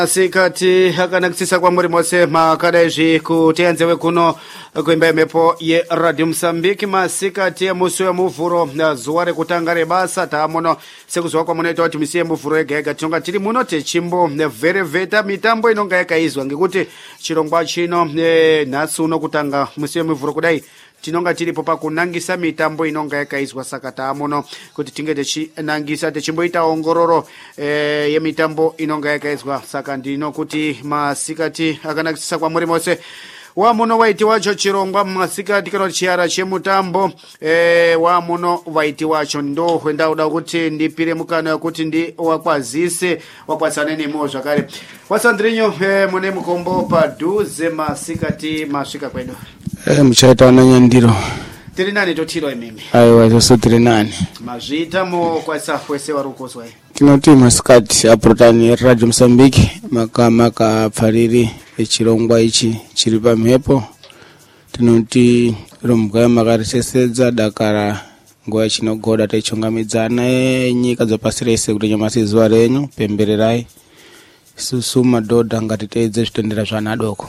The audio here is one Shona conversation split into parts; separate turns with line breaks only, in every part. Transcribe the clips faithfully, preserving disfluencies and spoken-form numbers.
Asikati akanakisisa kwa muri mose makadaji kutenzewe kuno kuimba mepo ye Radio Msambiki masikati ya musu ya muvuro na zuware kutangare basa tamono sekuzwa kwa muneto wati misie muvuro ega ega tionga tiri muno te chimbo ne vere veta mitambo inonga eka izwa ngikuti chirongwa chino ne nasu uno kutanga musie muvuro kudai tinonga tiri popa kunangisa mitambo inonga yakaizwa sakata amono kuti tingete chi nangisa te chimbo ita ongororo e, ye mitambo inonga yakaizwa saka ndino kuti masikati akanakisa kwa muri mose wa muno waiti wacho chirongwa masikati kano chiara chemutambo e, wa muno waiti wacho ndo hwenda uda kuti ndipire mukano kuti ndi wakwazise wakwasane ni mo zvakare wasandrinyo e, mune mukombo paduze masikati masvika kwedu.
Eh mchaita na nyandiro.
Tiri nani totiro emimi.
Aiwa zoso tiri nani.
Mazvita mo kwasa kwese warukozwa.
Tinoti maskati aprotani Radio Msambiki makama ka pfariri echirongwa ichi chiri pamhepo. Tinoti rombwa makarisesedza dakara ngoya chinogoda taichongamidzana nyika dzapasirese kuti nyamasi zuwa renyu pembererai. Susu madhodha ngatiteedze zvitendera zvana doko.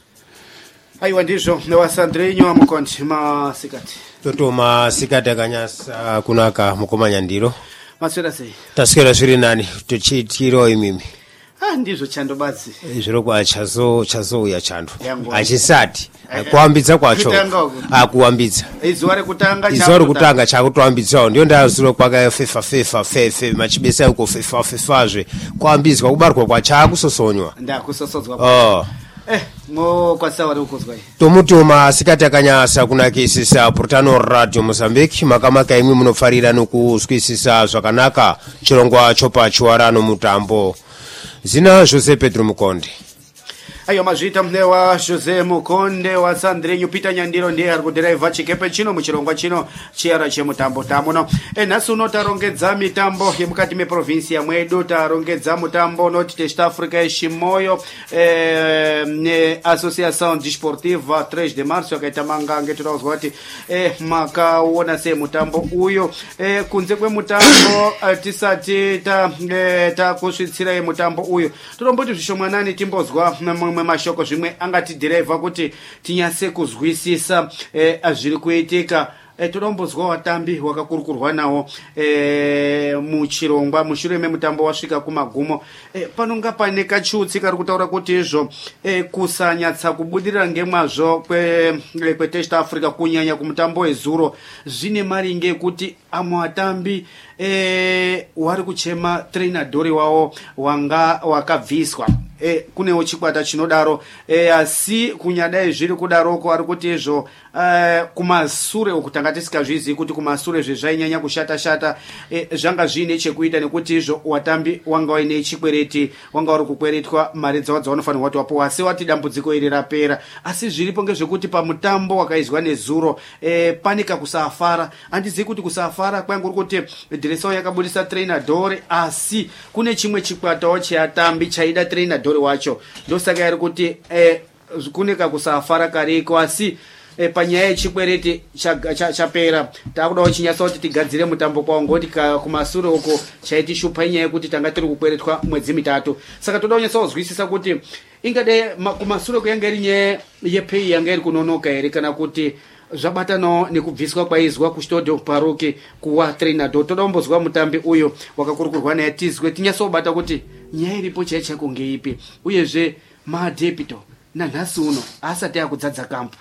Aiwa ndizvo newasandrinyo amukonti masikati.
Toto masikati akanyasa kunaka mukomanya ndiro.
Maswera sei?
Taswera zviri nani tochitiro imimi.
Ah ndizvo chando badzi.
Zviro kwa chazo chazo ya chando. Achisati kuambidza kwacho. Akuambidza.
Izuwa rekutanga
chazo. Izuwa rekutanga chakutoambidzawo ndio ndazuro kwaka FIFA FIFA fefe machibesa uko FIFA FIFA zve kuambidzwa kubarwa kwa chakusosonywa.
Ndakusosodzwa.
Oh.
Eh, mo kwa sawa rukozwa.
Tomuto masikati akanyasa kunakisisa Portano Radio Mozambique makamaka imwe munofarira nokuzwisisa zvakanaka chirongwa chopa chiwarano mutambo. Zina Jose Pedro Mukonde.
Ayo mazvita mnewa Jose Mukonde wa Sandrinyo Pita Nyandiro ndiye ari kudrive chikepe chino muchirongwa chino chiara chemutambo tamuno. E nasu no tarongedza mitambo yemukati me province ya mwedu tarongedza mutambo noti Test Africa eshimoyo e ne Associação Desportiva três de março yakaita manga ngetirauzwa ati e makaona se mutambo uyo e kunze kwe mutambo tisati ta e, ta kusvitsira mutambo uyo toromboti zvishomwanani timbozwa mwe mashoko zvimwe angati driver kuti tinyase kuzwisisa eh, azviri kuitika e, torombozwa watambi wakakurukurwa nawo e, muchirongwa mushure memutambo wasvika kumagumo e, panonga pane kachutsi kari kutaura kuti izvo e, kusanyatsa kubudirira ngemazvo kwe kwe Test Africa kunyanya kumutambo wezuro zvine maringe ekuti amwe atambi e, wari kuchema trainer dori wavo wanga wakabviswa. E, kunewo chikwata chinodaro e, asi kunyadai zviri kudaroko ari kuti izvo e, kumasure okutanga tisikazvizivi kuti kumasure zvezvainyanya kushata shata e, zvanga zvine chekuita nekuti izvo watambi wanga waine chikwereti wanga uri kukweretwa mari dzavo dzavanofanirwa kuti wapo asi wati dambudziko iri rapera asi zviripo ngezvekuti pamutambo wakaizwa nezuro e, panika kusafara handizivi kuti kusafara kwangu uri kuti dhiresawo yakabudisa trainer dore asi kune chimwe chikwatawo cheatambi chaida trainer dore wacho ndosaka yari kuti eh, kuneka kusafara kariko asi e, panyaya yechikwereti chapera takudawo chinyasa kuti tigadzire mutambo kwawo ngoti kumasure uko chaitishupa inyaya yekuti tanga tiri kukweretwa mwedzi mitatu saka toda kunyasa kuzwisisa kuti ingade kumasure kuyanga iri nyaya yepei yanga iri kunonoka here kana kuti zvabatano nekubviswa kwaizwa kuchitodo paroke kuwa trainer do toda kumbozwa mutambi uyo wakakurukurwa naye tizwe tinyasobata kuti nyaya iripo chaiye chakunge ipi uyezve madepito nanhasi uno asati akudzadza kampu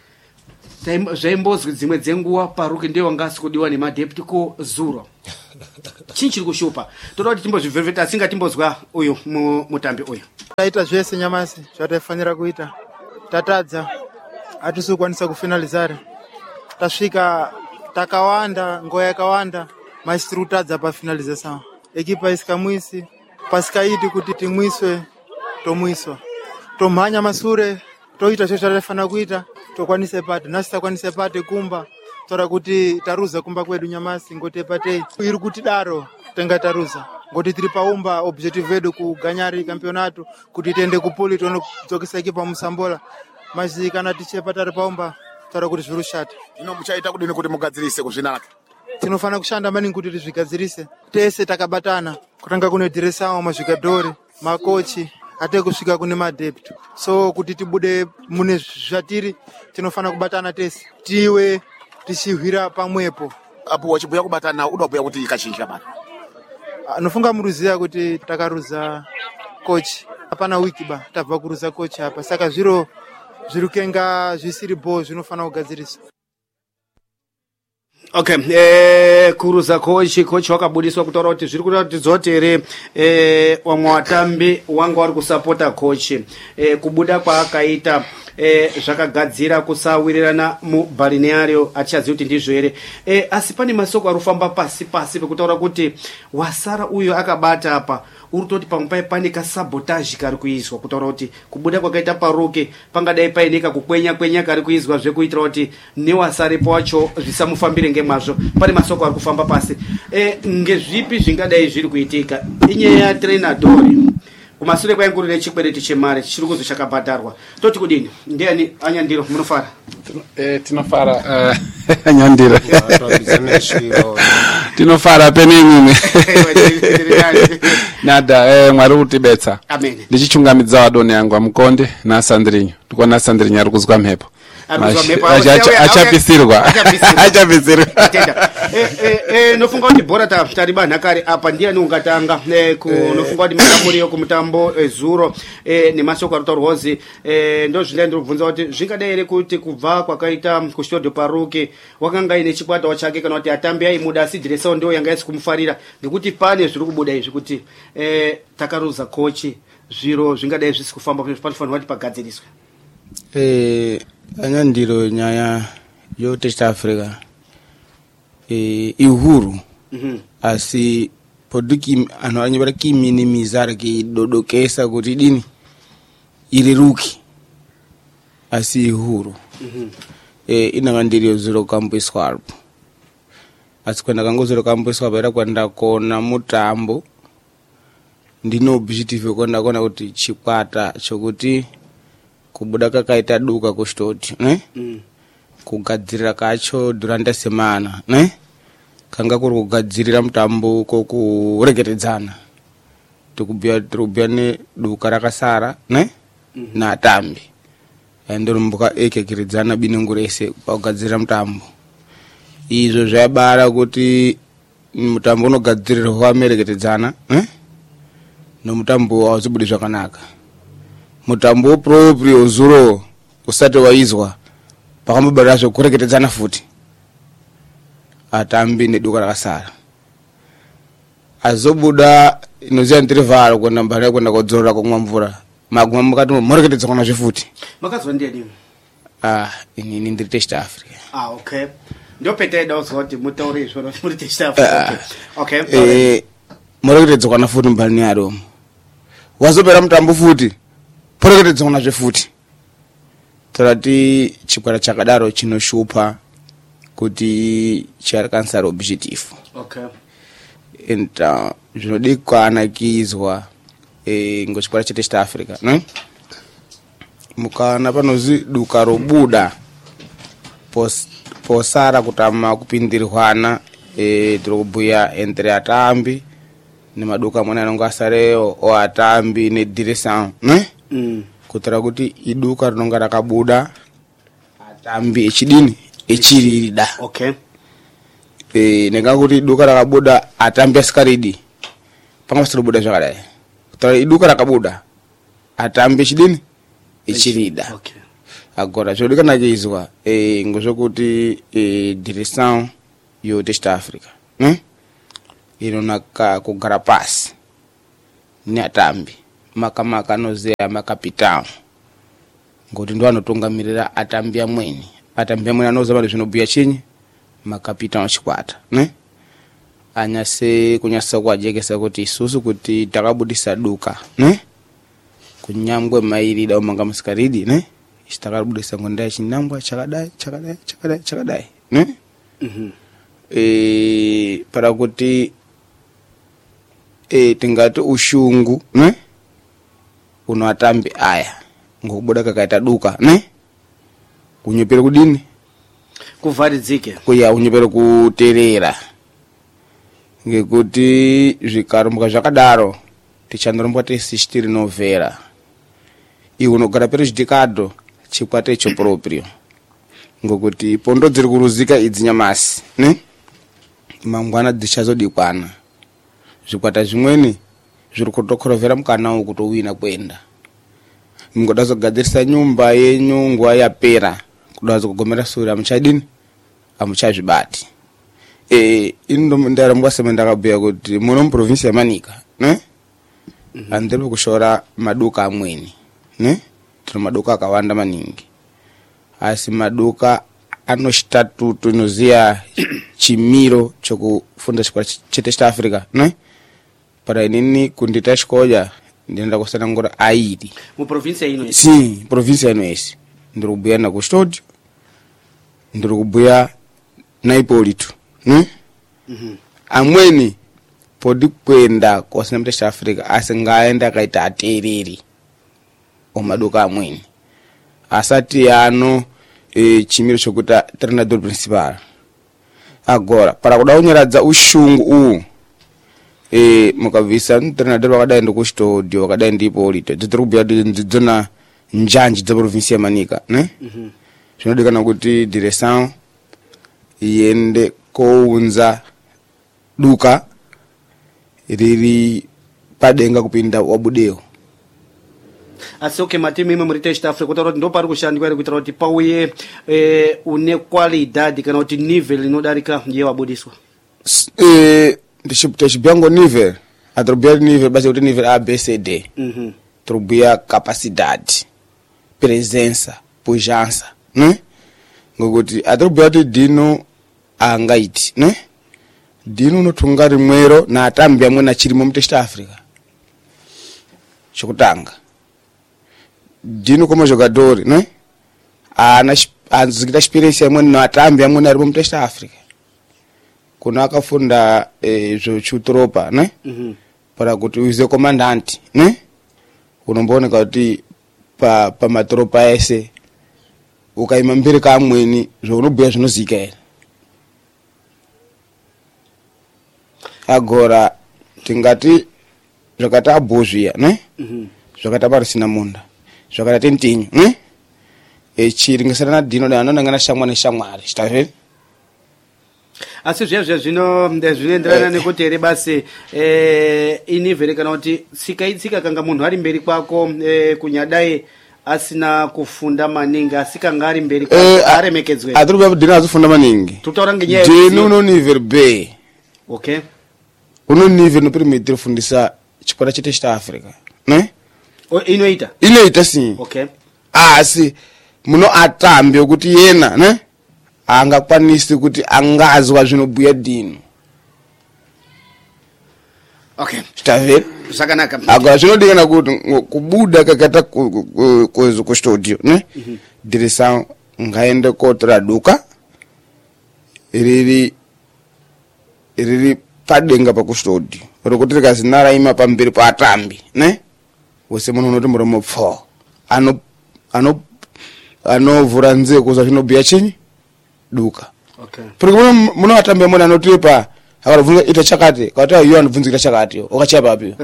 zvaimbozwi dzimwe dzenguwa paroke ndiye wanga asikudiwa nemadepito ko zuro chini chiri kushupa toda kuti timbozvivhevheta asinga timbozwa uyu mutambi uyu
taita zvese nyamasi zvataifanira kuita tatadza hatisi kwanisa kufinalizara tasvika takawanda ngoya yakawanda masi tiri kutadza pafinalization ekipa isikamwisi pasikaiti kuti timwiswe tomwiswa tomhanya masure toita zvese zvataifanira kuita tokwanise pati nhasi takwanise pati kumba taura kuti taruza kumba kwedu nyamasi ngoti epatei iri kuti daro tenga taruza ngoti tiri paumba objective yedu kuganyari campeonato kuti tiende kupuli tonodzokisa ekipa musambola mazi kana tichepa tari paumba taura kuti zviri kushata
ino muchaita kudini kuti mugadzirise kuzvinaka
tinofana kushanda maningi kuti tizvigadzirise tese takabatana kutanga kune dhiresawo mazvikadhori makochi ate kusvika kune madepto. So kuti tibude mune zvatiri tinofana kubatana tese tiwe tichihwira pamwepo.
Apo wachibhuya kubatana udabhuya kuti ikachinja bana.
Anofunga muruziya kuti takaruza coach hapana wiki ba tabva kuruza coach hapa, saka zviro zviri kuenga zvisiri bo zvinofana kugadziriswa.
Okay, eh kuruza coach coach wakabudiswa kutaura kuti zviri kuita kuti dzotere eh wamwe watambi wanga vari kusapota coach eh kubuda kwaakaita eh zvakagadzira kusawirirana mubalneario achaziva kuti ndizvo here eh asi pane masoko ari kufamba pasi pasi pekutaura kuti wasara uyo akabata apa uri toti pamwe pane kasabotage kari kuizwa kutaura kuti kubuda kwakaita Paruke pangadai paineka kukwenya kwenya kari kuizwa zvekuitira kuti newasaripo wacho zvisamufambire ngemazvo. Pane masoko ari kufamba pasi eh ngezvipi zvingadai zviri kuitika inyaya ya trainadori kumashure kwaingurire chikwereti chemare chiri kuzo chakabhadharwa toti kudini ndiani Anyandiro munofara
eh tinofara uh, Anyandiro tinofara penini nada eh mwari utibetsa
amen
ndichichungamidza wadoni yangu amukonde na Sandrinyo ndikona Sandrinyo ari kuzwa mhepo achapisirwa achapisirwa
eh eh eh nofunga kuti bora ta tariba nakari apa ndiani ungatanga eh nofunga kuti makamuriyo kumutambo zuro eh nemasoko arutorwozi eh ndo zvile ndibvunza kuti zvingadai ere kuti kubva kwakaita kuStodo Paruke wakanga ine chikwata wachake kana kuti atambi ai muda asidhiresawo ndio yanga isi kumufarira ngekuti pane zviri kubuda izvi kuti eh takaruza coach zviro zvingadai zvisi kufamba panofanirwa kuti pagadziriswe.
eh Anyandiro nyaya yo Test Africa eh ihuru
mhm
asi poduki ano anyibara ki minimizar ki dodokesa kuti dini iriruki asi ihuru
mhm
eh inangandiriyo zero campus squad asikwenda kango zero campus squad era kwenda kona mutambo ndino objective kwenda kona kuti chikwata chokuti kubuda kakaita duka kuStodi ne
mm.
kugadzirira kacho durante semana ne kanga kuri kugadzirira mutambo ko kuregeredzana tukubya turubya ne duka rakasara ne mm -hmm. na atambi endo mbuka ekekiridzana binongurese kugadzirira mutambo izvo zvabara kuti mutambo unogadzirirwa amerekedzana ne no mutambo awuzibudi zvakanaka mutambo proprio zuro usati waizwa pakambobara zvokureketedzana futi atambi neduka rakasara azobuda inoziya interval kwenda mbari kwenda kodzorora kumwa mvura maguma mukati moreketedza kana zvifuti
makazwa ndiani
ah ini ndiri Test Africa.
Ah okay ndio pete dozwa kuti mutauri izvo muri Test Africa. Okay
eh moreketedza kana futi mbani yaro wazopera mutambo futi poreketedza kana zvifuti tarati chikwara chakadaro chinoshupa kuti chari kansara objective.
Okay
enta zvinodikwana kizwa eh ngochikwara cha Test Africa ne mukana panozi duka robuda pos posara kutama kupindirwana eh tiribuya entre atambi ne maduka mwana anonga sareo o atambi ne direction ne
mm
kutara kuti iduka rinonga rakabuda atambi echidini echiririda.
Okay
eh nenga kuti iduka rakabuda atambi asikaridi pangasiro buda zvakadai kutara iduka rakabuda atambi echidini echirida.
Okay
agora zvodika nachizwa eh ngozvokuti eh direction yo Test Africa hm inonaka kugara pasi ne atambi makamaka anozeya makapitao ngoti ndo anotungamirira atambi amweni atambi amweni anoziva nezvinobhuya chinyi makapitao chikwata ne anyase kunyasa kuajekesa kuti isusu kuti takabudisa duka ne kunyangwe mairida umanga musikaridi ne ichitakabudisa ngondaya chinangwa chakadai chakadai chakadai chakadai ne
mhm
eh para kuti eh tingati ushungu ne uno atambi aya ngokubuda kakaita duka ne kunyepera kudini
kuvharidzike
kuya unyepera kuterera ngekuti zvikarumbuka zvakadaro tichandoromba tesi chitiri novera iwe unogara prejudicado chikwata icho proprio ngokuti pondo dziri kuruzika idzi nyamasi ne mangwana dzichazodikwana zvikwata zvimweni zviri kutokorovhera mukana wokutowina kwenda mungoda zogadzirisa nyumba yenyu nguva yapera kuda zokugomera sura amuchadini amuchazvibati e indo ndarambwa sema ndakabhuya kuti muno muprovinsi yamanika ne mm-hmm. andiri kushora maduka amweni ne tino maduka akawanda maningi asi maduka anoshitatutu inoziya chimiro chokufunda chikora chete cha Africa ne para inini kundita chikoja ndenda kusana ngora airi
mu province ino
isi si province ino isi ndiri kubuya na ku studio ndiri kubuya na Ipolito ne mhm amweni podi kwenda kusana mte cha Africa asingaenda kaita atereri omaduka amweni asati ano e, chimiro chokuta treinador principal agora para kuda unyaradza ushungu u e mukavisa treinador wakadai ndo ku studio wakadai ndipo lito dziri kubya ndidzona njanji dza province ya Manika ne mhm zvinodikana kuti direction iende kounza duka riri padenga kupinda wabudeo
asi okay matimu imwe muri test Africa kuti ndo pari kushandikwa iri kuitira kuti pauye eh une qualidade kana kuti nivel inodarika ndiye wabudiswa
eh ndishipta chibyango nivel atrobia nivel basi kuti nivel A B C D mhm trobia capacidade presença pujança né ngokuti atrobia kuti dino angaiti né dino notunga rimwero na atambya mwe na chirimo mu test Africa chokutanga dino como jogador né ana anzikita experience yamwe na atambi yamwe na ribo mu test Africa kuna akafunda eh, zvo chutropa né mhm para kuti uze comandante né unombona kuti pa pa matropa ese ukaima mbiri ka amweni zvo unobuya zvinozika ere agora tingati zvakata abozvia né mhm zvakata parisina munda zvakata tentinyu ne echiringisana na dino da anona ngana shamwa ne shamwari chitave
asi zvezvo zvino zvinoenderana nekuti ere basi eh inivere kana kuti sikaitsika kanga munhu ari mberi kwako eh kunyadai asina kufunda maningi asikanga ari mberi kwako aremekedzwe
atruba dino azofunda maningi
tutaura ngenyaya
dino no nivel B
okay
uno nivel no permitir fundisa chikora chete cha Africa ne
o inoita
inoita si
okay
asi muno atambe ukuthi yena ne angakwanisi kuti angazwa zvinobuya dino
okay
stave
sakanaka
agora zvinodikana kuti kubuda kakata kwezo ku studio ne direction ngaende kotraduka riri riri padenga pa ku studio rokuti kazinara ima pambiri pa atambi ne wose munhu unoti muromo pfo ano ano anovhura nze kuza zvinobuya chinyi duka
okay
porque muno muno atambe mona anotipa akavunga ita chakati kata iyo anobvunzira chakati ukachapa api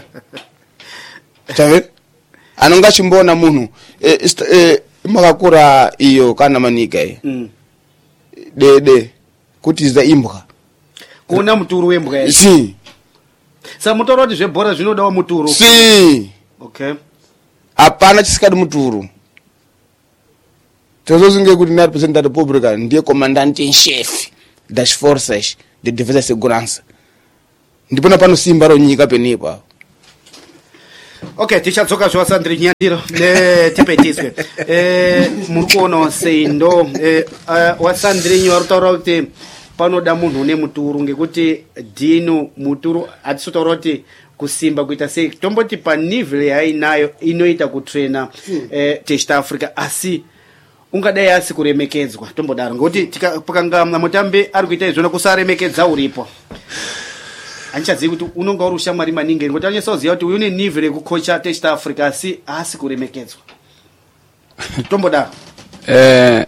tave anonga chimbona munhu e, e makakura iyo kana manika e
mm.
dede kuti za imbwa
kuna muturu wembwa e
si
sa mutoroti zvebhora zvinodawo muturu
si
okay
apana chisikadi muturu tozozinge kuti na presidente da República ndiye comandante em chef das forças de defesa e segurança ndipo na pano simba ro nyika penipa
okay tichadzoka zvo Sandri Nyandiro ne tipetiswe eh murikono seindo eh wa Sandri Nyandiro kuti panoda munhu une muturu ngekuti dino muturu atisotoroti kusimba kuita sei tomboti pa nivel yainayo inoita kutraina eh test Africa asi ungadai asi kuremekedzwa tombodaro ngoti tikapakanga mutambe ari kuita izvona kusaremekedza uripo anchazi kuti unonga uri ushamwari maningi ngoti anyasoziya kuti uyu une nivel yekukocha test Africa asi asi kuremekedzwa tombodaro
eh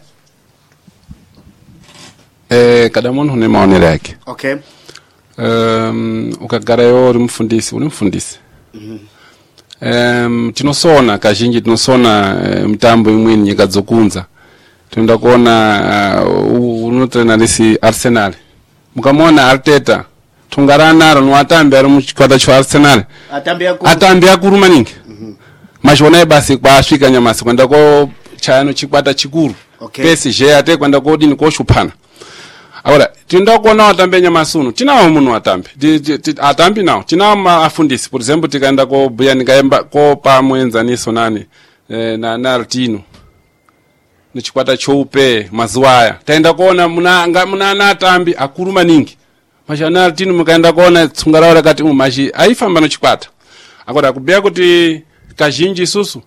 eh kada munhu une maonero yake
okay
um ukagara yo uri mufundisi uri mufundisi mhm um, tinosona kazhinji tinosona uh, mitambo imweni nyika dzokunza tinoenda kuona uh, unotrena risi Arsenal mukamona Arteta tungarana ro nwatambi ari muchikwata cha Arsenal
atambi akuru
atambi akuru maningi mm -hmm. mashona basi kwasvika nyamasi kwenda ko chano chikwata chikuru
okay.
P S G ate kwenda kodini koshupana ahora tinoenda kuona watambi nyamasuno tinawo munhu watambi atambi nawo tinawo afundisi for example tikaenda ko buya nikaemba ko pamwenzaniso nani eh, na Nartino nichikwata choupe mazuwaya taenda kuona muna muna natambi akuru maningi mashana Nartino mukaenda kuona tsungarawo rakati umashi aifamba no chikwata akora kubya kuti kazhinji susu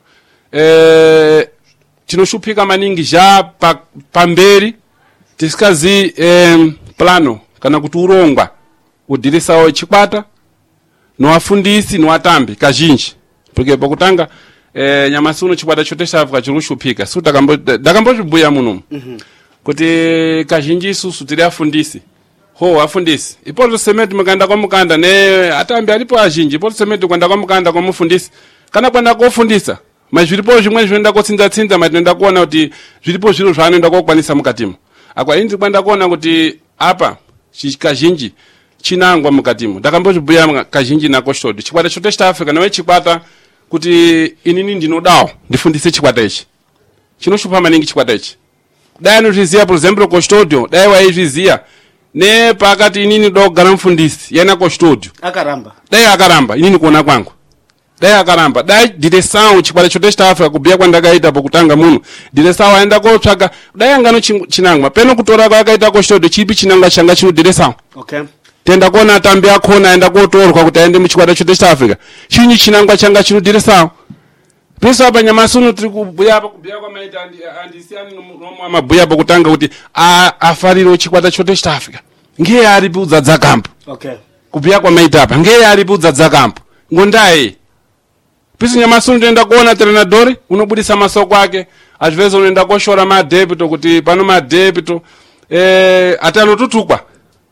eh tinoshupika maningi ja pa, pamberi tisikazi eh, plano kana kuti urongwa udhirisawo chikwata noafundisi noatambi kazhinji porque pakutanga eh, nyamasuno chikwata chote chafuka chirikushupika so takambo dakambozvibuya muno mm -hmm. kuti kazhinji isusu tiri afundisi ho afundisi ipo tosemeti mukanda kwa mukanda ne atambi alipo azhinji ipo tosemeti kwenda kwa mukanda kwa mufundisi kana kwenda kofundisa mazviripo zvimwe zvinoenda kotsinza tsinza matinoenda kuona kuti zviripo zviro zvaanoenda kokwanisa mukatimo akwa inzi kwenda kuona kuti apa kazhinji chinangwa mukatimo ndakambozvibuya kazhinji nako shodi chikwata chote cha Africa nawe chikwata kuti inini ndinodawo ndifundise chikwata ichi chinoshupa maningi chikwata ichi dai anozviziya for example ko studio dai waizviziya ne pakati inini dogara mfundisi yana ko studio
akaramba
dai akaramba inini kuona kwangu dai akaramba dai ndide sound chikwata chote cha Africa kubya kwandakaita pakutanga muno ndide sawa aenda kotsvaga dai angano chinangwa peno kutora kwakaita ko studio chipi chinangwa changa chinodire sound
okay
tenda kuona atambi akhona aenda kotorwa kuti aende muchikwata chote cha Africa chinyi chinangwa changa chinodire sound pesa abanyamasuno tiri kubhuya kubhuya kwamaita andisiyani nomwe amabhuya pakutanga kuti afariro chikwata chote cha Africa ngeye ari budza dzakampo
okay
kubhuya kwamaita apa ngeye ari budza dzakampo ngondaye pesa nyamasuno tenda kuona trenadori unobudisa masoko ake azveze unoenda koshora madebito kuti pano madebito eh atanotutukwa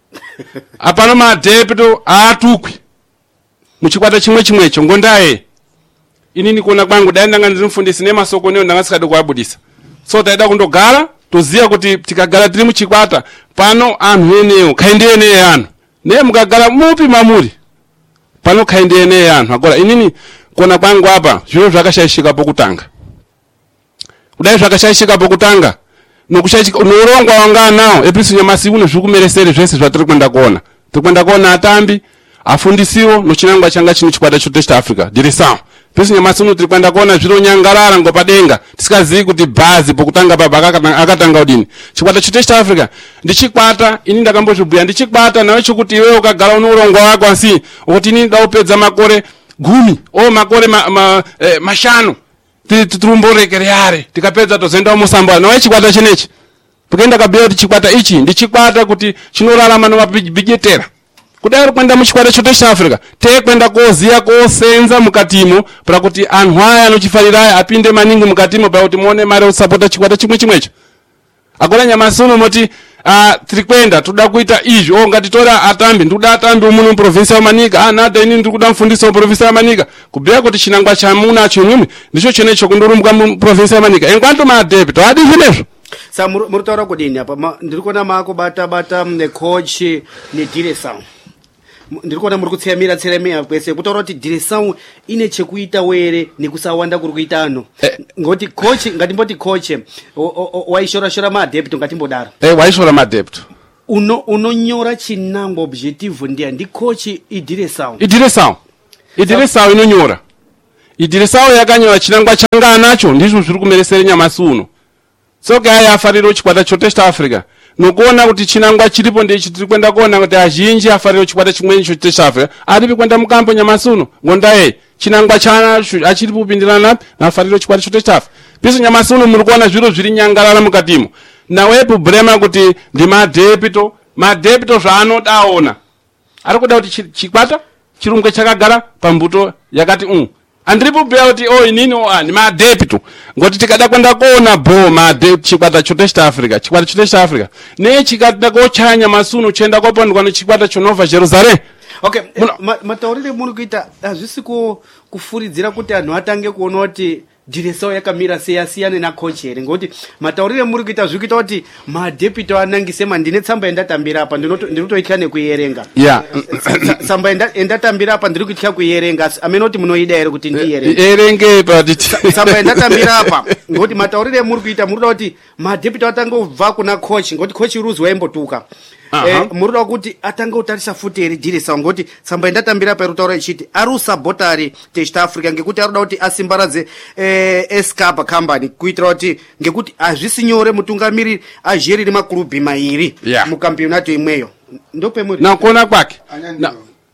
apano madebito atukwi muchikwata chimwe chimwecho ngondaye inini kuona kwangu dai ndanga ndimufundisi nemasoko neyo ndangasikade kuabudisa so taida kundogara toziya kuti tikagara tiri muchikwata pano anhu eneyo kaendeye neye anhu ne mukagara mupi mamuri pano kaendeye neye anhu akora inini kuona kwangu apa zviro zvakashayishika pokutanga kudai zvakashayishika pokutanga nokushayishika norongwa wanga nawo episo nyamasi uno zvikumeresere zvese zvatiri kwenda kuona tiri kwenda kuona atambi afundisiwo nochinangwa changa chino chikwata chote cha Africa ndiri sawa pesi nyamasuno tiri kwenda kuona zviro nyangarara ngopadenga tisikazivi kuti bhazi pokutanga baba akatanga udini chikwata chote cha Africa ndichikwata ini ndakambozvibhuya ndichikwata nawe chikuti iwe ukagara unourongwa wako asi ukuthi ini ndaupedza makore gumi o makore ma, ma, eh, mashanu titurumborekereyare tikapedza tozoenda musambwa nawe chikwata chinechi pokenda kabhuya kuti chikwata ichi ndichikwata kuti chinorarama nomabhijetera kudai kwenda muchikwata chote cha Africa tekwenda koziya kosenza mukatimo para kuti anhu aya anochifarira apinde maningi mukatimo para kuti muone mari usapota chikwata chimwe chimwecho akona nyamasuno moti uh, tiri kwenda toda kuita izvi o ngatitora atambi ndoda atambi muno province ya Manika ah nada ini ndiri kuda mufundisi wa province ya Manika kubhuya kuti chinangwa chamunacho nyumi ndicho chenecho kundorumbwa mu province ya Manika enkwanto madebito adi zvinezvo
sa muri taura kudini apa ndiri kuona mako bata bata ne coach ne direction ndiri kuona muri kutsemira tsemira kwese kutaura kuti direction ine chekuita were nekusawanda kuri kuita ano eh. ngoti coach ngatimboti coach waishora shora madebito ngatimbodaro
eh waishora madebito
uno unonyora chinangwa objective ndiya ndi coach idirection
idirection idirection inonyora idirection yakanyora chinangwa changa anacho ndizvo zviri kumeresera nyamasuno soke aya afariro chikwata chote cha Africa nokuona kuti chinangwa chiripo ndichi tiri kwenda kuona kuti azhinji afariro chikwata chimweni chote cha Africa aripi kwenda mukampo nyamasuno ngondaye chinangwa chana achiri kupindirana na afariro chikwata chote cha Africa piso nyamasuno muri kuona zviro zviri nyangarara mukatimo nawepo brema kuti ndi madebito madebito zvaanodaona ari kuda kuti chikwata chirumwe chakagara pambuto yakati um andiripo bhuya kuti o inini o ni madebito ngoti tikada kwenda kuona bo madebito chikwata chote cha Africa chikwata chote cha Africa ne chikada kochanya masuno chenda kopondwa no chikwata chonova Jerusalem
okay ma- mataurire muri kuita hazvisi ku kufuridzira kuti anhu atange kuona kuti dhiresawo yakamira seyasiyane nacoach here ngekuti mataurire muri kuita zviri kuita kuti madhepiti anangise ma ndine tsamba yandatambira apa ndinotoitya nekuierenga
yeah
tsamba yandatambira apa ndiri kuitya kuierenga amene kuti munoida here kuti ndierenge
erenge patiti
tsamba yandatambira apa ngekuti mataurire muri kuita muri kuda kuti madhepiti atange kubva kuna coach ngekuti coach ruzi waimbotuka Eh, muruda kuti atanga kutarisa futi eri dhirisa ngoti tsamba indatambira pa rutaura ichiti ari usabotari Test Africa ngekuti aruda kuti asimbaradze eh, Escapa company kuitira kuti ngekuti azvisi nyore mutungamiri ajeriri makurubi mairi
yeah.
mukampeonato imweyo ndope muri
na kuona kwake
na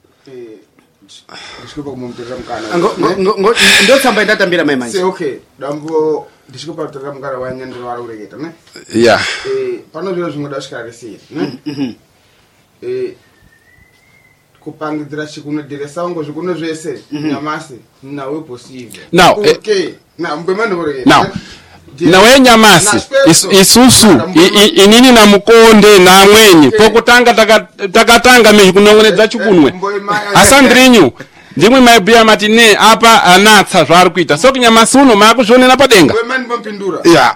ndo tsamba indatambira mai manje
okay dambo ndishupa kutara mukara wanyandiro wari ureketa ne
yeah
eh pano zviro zvinoda svikaresira ne eh kupangidzira chikuno diresa ngo zvikuno zvese nyamasi nawe possible
now
okay na mbemano ureketa
now nawe nyamasi is, isusu inini na mukonde na amwenyi okay. Pokutanga takatanga taka mehi kunongonedza chikunwe asandrinyu ndimwe maibhuya mati ne apa anatsa zvari kuita so kunyamasi uno maakuzvionera padenga
mbemani bompindura
yeah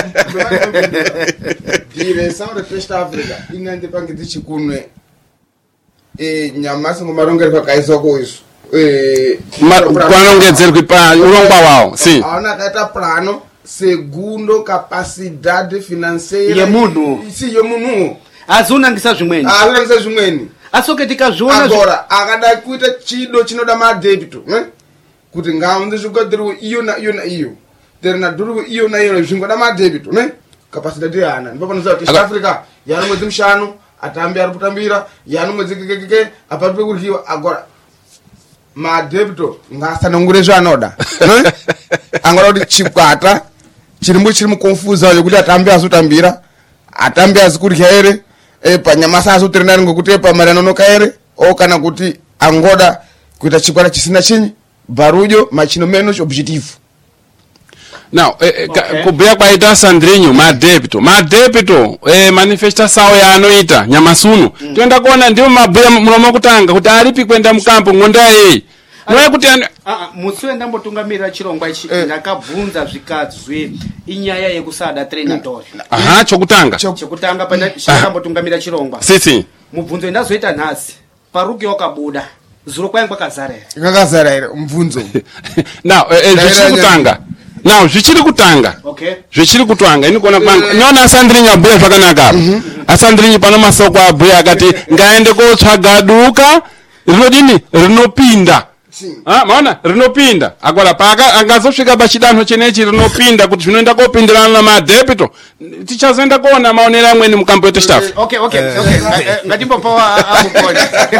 diresa ro Test Africa inande pangidzi chikunwe eh nyamasi ngomarongere pakaiswa kuizvo eh
kwanongedzerwa pa urongwa wawo si
ana kaita plano segundo capacidade financeira
yemunhu
si yemunhu
azunangisa zvimweni
azunangisa zvimweni
asoke tikazviona
agora akada kuita chido chinoda madebito ne kuti ngaunze zvigodero iyo na iyo na iyo terna duru iyo na iyo zvingoda madebito ne capacidade yana ndopanoza kuti South Africa yana mwedzi mushanu atambi ari kutambira yana mwedzi kekeke aparipe kuryiwa agora madebito ngasanongure zvanoda ne angoda kuti chikwata chirimbo chiri mukonfuza yokuti atambi azotambira atambi azikurya ere e panyamasa azotirana ngokuti pamari anonoka ere o kana kuti angoda kuita chikwata chisina chinyi barujo machino menos objetivo
now eh, okay. Kubhuya kwaita Sandrinho madebito madebito eh, manifesta sawo yaanoita nyamasuno mm. Toenda kuona ndiwo mabhuya munomo kutanga kuti aripi kwenda mukampo ngonda yei noya kuti a
a musi ndambotungamirira chirongwa ichi ndakabvunza zvikadzwi inyaya yekusada trainer Dori
aha chokutanga
chokutanga panda ndambotungamirira chirongwa
sisi
mubvunzo ndazoita nhasi paruki wakabuda zuro kwanga kwakazara ere
kakazara ere mubvunzo
now zvichiri kutanga now zvichiri kutanga
okay
zvichiri kutanga ini kuona kwanga niona Sandrinho abhuya zvakanaka apa Sandrinho pano masoko abhuya akati ngaende kotsvaga duka rinodini rinopinda ah maona rinopinda agora paka angazosvika pachidanho chenechi rinopinda kuti zvinoenda kopindirana namadebito tichazoenda kuona maonero amweni mukambo wetu staff
okay okay okay ngatimbopawa amukonde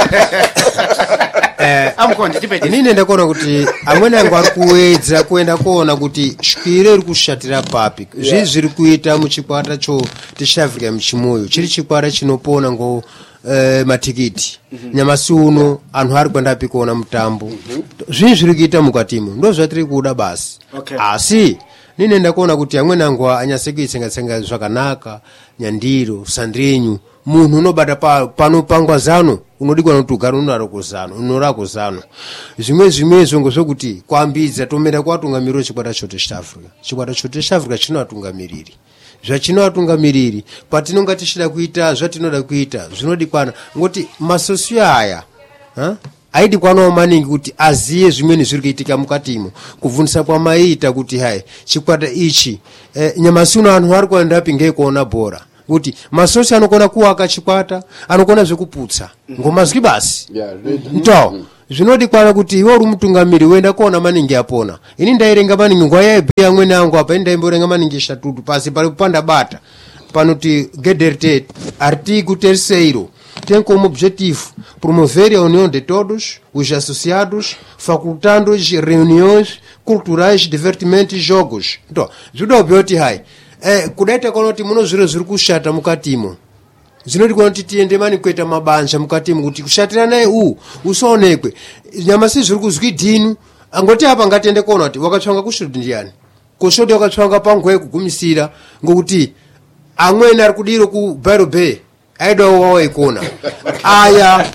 eh amukonde tipete
nini nenda kuona kuti amweni angu ari kuwedzera kuenda kuona kuti shwiro iri kushatira papi zvi zviri kuita muchikwata cho Test Africa muchimoyo chiri chikwata chinopona ngo Uh, matikiti mm-hmm. Nyamasi uno anhu ari kwenda api kuona mutambo mm-hmm. Zvinhu zviri kuita mukatimo ndo zvatiri kuda basi
okay.
Asi nini nenda kuona kuti amweni angu anyase kuitsenga-tsenga zvakanaka Nyandiro Sandrinho munhu unobata pa, pano pangwa zano unodikwa kuti ugare unaro kuzano unorako zano zvimwe zvimwe zvongo zvokuti kwambidza tomera kwatungamiriro chikwata cho Test Africa chikwata cho Test Africa chinoatungamiriri zvachinoatungamiriri patinonga tichida kuita zvatinoda kuita zvinodikwana ngoti masosio aya ha aidikwanawo maningi kuti aziye zvimweni zviri kuitika mukatimo kubvunisa kwamaita kuti hai chikwata ichi eh, nyamasuno anhu ari kuenda api ngekuona bhora kuti masosio anokona kuwaka chikwata anokona zvekuputsa ngoma zvi basi ndo zvinodikwana kuti iwe uri mutungamiri uenda kuona maningi apona ini ndairenga maningi nguva yaibhuya amweni angu apa ini ndaimborenga maningi shatutu pasi pari kupanda bata panoti Gederte artigo terceiro tem como objetivo promover a união de todos os associados facultando reuniões culturais divertimento e jogos então zvidobhuya kuti hai eh kudaita kwanoti muno zviro zviri kushata mukatimo zinoti kuti tiende mani kuita mabanja mukati kuti kushatira naye u usoonekwe nyamasi zviri kuzwi dhinu angoti apa ngatiende kuona kuti wakatsvanga kushudi ndiani kushudi wakatsvanga pangwe kugumisira ngokuti amweni ari kudiro ku Barrow Bay aida wawo ikona aya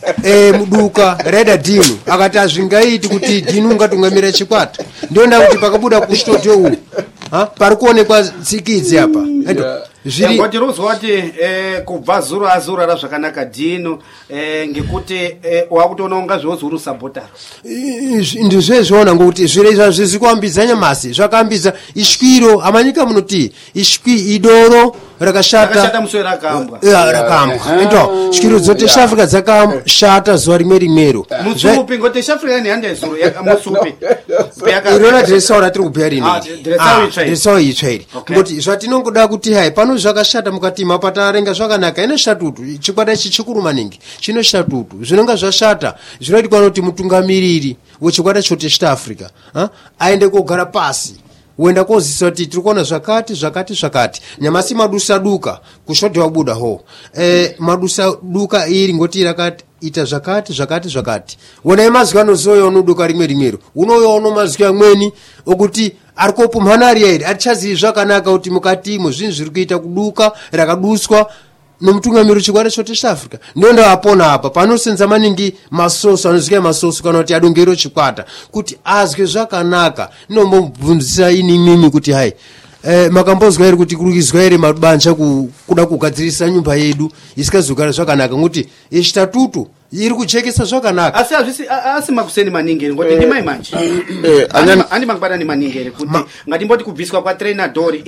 eh muduka reda dinu akati azvingaiti kuti dinu ngatungamira chikwata ndionda kuti pakabuda kustudio uku ha pari kuonekwa tsikidzi apa endo
zviri ngoti rozwati eh kubva zuro azura ra zvakanaka dino eh ngekuti eh wakutoona unga zvozuru sabotara
ndizvezvoona ngokuti zvire izva zvizikwambidza nyamasi zvakambidza ishwiro amanyika munoti ishwi idoro rakashata
rakashata muswe rakambwa
ya rakambwa ndo shwiro zote Africa dzakashata zuwa rimwe rimwero
musupi ngote Africa ni hande zuro musupi
irona dresaura tiri kubhaya rini
dresaura
dresaura itsvairi ngoti zvatinongoda kuti hai pano zvakashata mukati mapatarenga zvakanaka ine shatutu chikwata ichi chikuru maningi chino shatutu zvinonga zvashata zvinoiti kwanoti mutungamiriri wechikwata chote East Africa ha aende kogara pasi wenda kozisa kuti tiri kuona zvakati zvakati zvakati nyamasi madusa duka kushodwa buda ho eh madusa duka iri ngoti rakati ita zvakati zvakati zvakati wona emazwano zoyo unoduka rimwe rimwero unoyoona mazwi amweni okuti arikopo mhanari iri atichazivi zvakanaka kuti mukati mo zvinhu zviri kuita kuduka rakaduswa nomutungamiro chikwata chote East Africa ndonda apona apa panosenza maningi masoso anoziva masoso kana kuti adongero chikwata kuti azwe zvakanaka nombobvunzisa ini mimi kuti hai eh makambozwa iri kuti kurukizwa iri mabanja kuda kugadzirisa nyumba yedu isikazogara zvakanaka ngoti yechitatutu iri kuchekesa zvakanaka
asi azvisi asi makuseni maningi ngoti ndi mai manje eh ani mangwana ni maningi kuti ngatimboti kubviswa kwa trainer Dori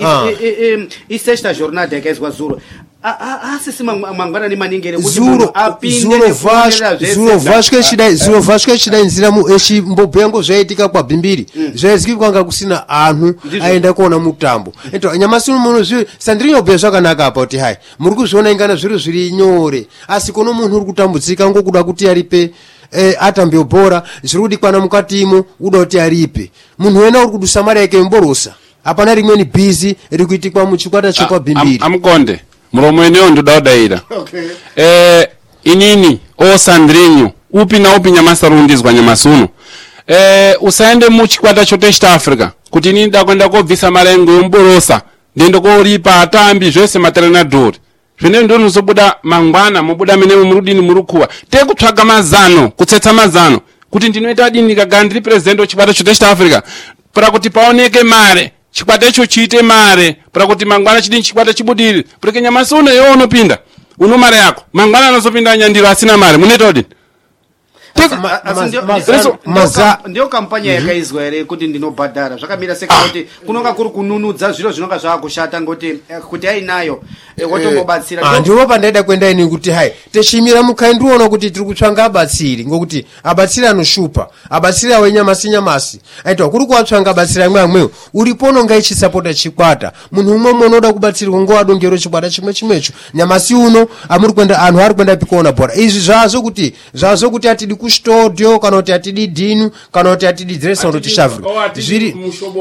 i sexta jornada yakaizwa zuro asi simangwana ni maningi kuti
zuro apinde zuro vashke chidai zuro vashke chidai nzira mu echi mbobhengo zvaitika kwa Bimbiri zvaiziki kwanga kusina anhu aenda kuona mutambo ento nyamasi muno zvi Sandrinho bhe zvakanaka apa kuti hai muri kuzviona ingana zviro zviri nyore asi kono munhu uri kutambudzika ngokuda kuti aripe eh atambe bora zviri kudikwana mukatimo uda kuti aripe munhu wena uri kudusa mari yake mborosa apana rimweni busy iri kuitikwa muchikwata chokwa Bimbiri
amkonde muromo eneo ndodaira
okay
eh inini o Sandrinho upi na upi nyamasa rundizwa nyamasuno eh usaende muchikwata chote East Africa kuti inini ndakwenda kobvisa marengo yomborosa ndende koripa atambi zvese matrenadori zvine ndonu zobuda mangwana mubuda mene murudini murukuwa tekutsvaga mazano kutsetsa mazano kuti ndinoita dini kagandri president ochikwata chote East Africa para kuti paoneke mare chikwata icho chiite mare para kuti mangwana chidini chikwata chibudiri porque nyamasi uno yo unopinda uno mare yako mangwana anozopinda nyandiro asina mare munoita odini
ndio kampanya yakaizwa ere kuti ndinobhadhara zvakamira seka kuti kunonga kuri kununudza zviro zvinonga zvakushata ngoti kuti ainayo wotombobatsira
ah ndiwo pandaida kwenda ini kuti hai techimira mukai ndiona kuti tiri kutsvanga abatsiri ngokuti abatsiri anoshupa abatsiri wenyamasi nyamasi aitwa kuri kuwatsvanga abatsiri amwe amwe uripono ngai chisapota chikwata munhu umwe umwe unoda kubatsirwa ngo adongero chikwata chimwe chimwecho nyamasi uno amuri kwenda anhu ari kwenda pikona bora izvi zvazo kuti zvazo kuti atidi kustudio kana kuti atidi dinu kana kuti atidi dress or tishavri zviri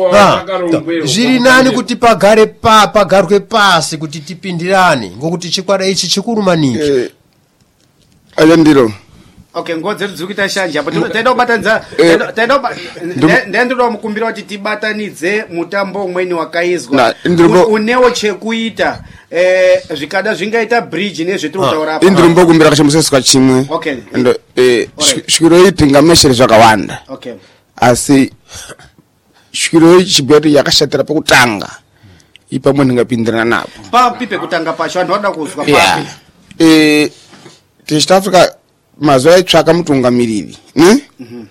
zviri nani kuti pagare pa pagarwe pasi kuti tipindirane ngokuti chikwata ichi chikuru maningi
eh ayandiro
okay ngodze dzikuita shanje apo taida kubatanidza taida ndendiro mukumbira kuti tibatanidze mutambo umweni wakaizwa unewo chekuita eh zvikada zvingaita bridge nezvetinotaura
apa indiro mbokumbira kashamuseswa chimwe
okay
ndo eh shwiro ipinga meshere zvakawanda
okay
asi shwiro ichibeti yakashatira pakutanga ipamwe ndingapindirana napo
papi pekutanga pacho vanhu vanoda kuzwa papi
eh East Africa mazuva itsvaka mutungamiriri ne mhm